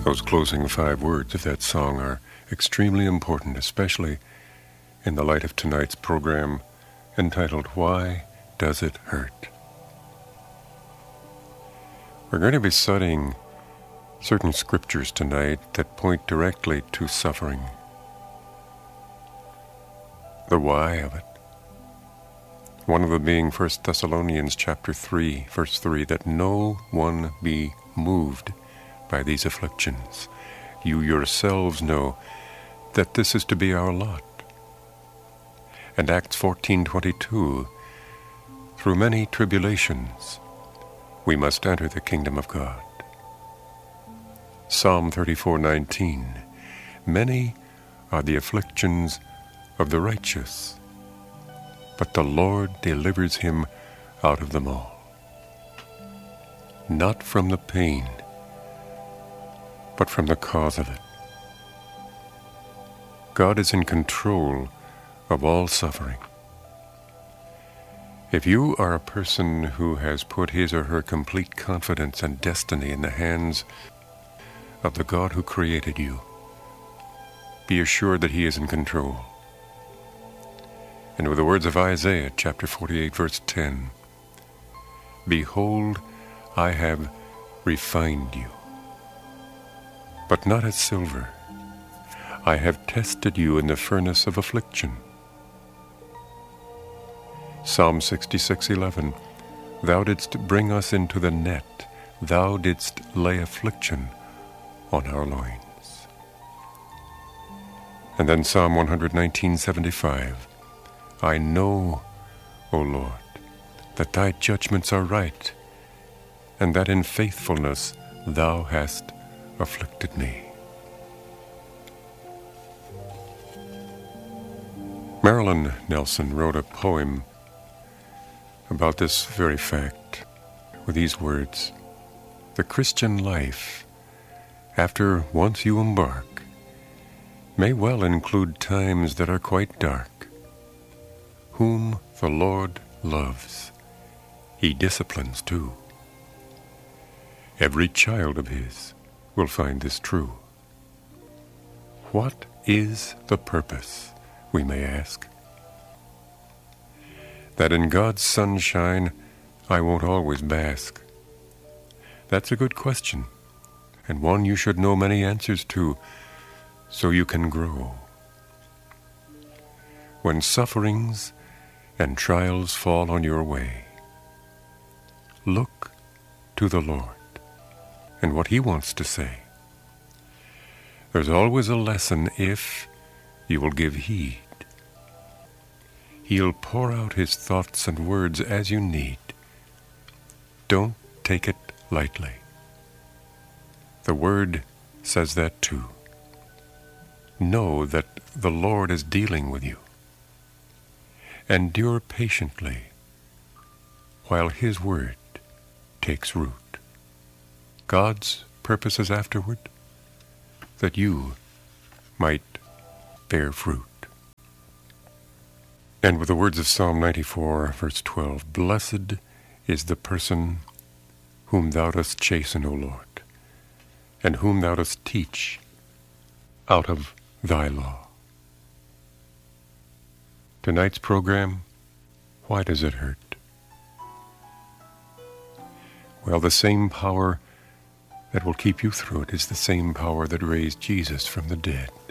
Those closing 5 words of that song are extremely important, especially in the light of tonight's program entitled, Why Does It Hurt? We're going to be studying certain scriptures tonight that point directly to suffering. The why of it. One of them being 1 Thessalonians chapter 3, verse 3, that no one be moved by these afflictions. You yourselves know that this is to be our lot. And Acts 14:22, through many tribulations we must enter the kingdom of God. Psalm 34:19, many are the afflictions of the righteous, but the Lord delivers him out of them all. Not from the pain, but from the cause of it. God is in control of all suffering. If you are a person who has put his or her complete confidence and destiny in the hands of the God who created you, be assured that he is in control. And with the words of Isaiah chapter 48 verse 10, behold, I have refined you, but not as silver. I have tested you in the furnace of affliction. Psalm 66:11, thou didst bring us into the net, thou didst lay affliction on our loins. And then Psalm 119:75, I know, O Lord, that thy judgments are right, and that in faithfulness thou hast afflicted me. Marilyn Nelson wrote a poem about this very fact with these words, the Christian life, after once you embark, may well include times that are quite dark. Whom the Lord loves, he disciplines too. Every child of his will find this true. What is the purpose, we may ask? That in God's sunshine I won't always bask. That's a good question, and one you should know many answers to, so you can grow. When sufferings and trials fall on your way, look to the Lord and what he wants to say. There's always a lesson if you will give heed. He'll pour out his thoughts and words as you need. Don't take it lightly. The Word says that too. Know that the Lord is dealing with you. Endure patiently while his word takes root. God's purpose is afterward, that you might bear fruit. And with the words of Psalm 94, verse 12, blessed is the person whom thou dost chasten, O Lord, and whom thou dost teach out of thy law. Tonight's program, why does it hurt? Well, the same power that will keep you through it is the same power that raised Jesus from the dead.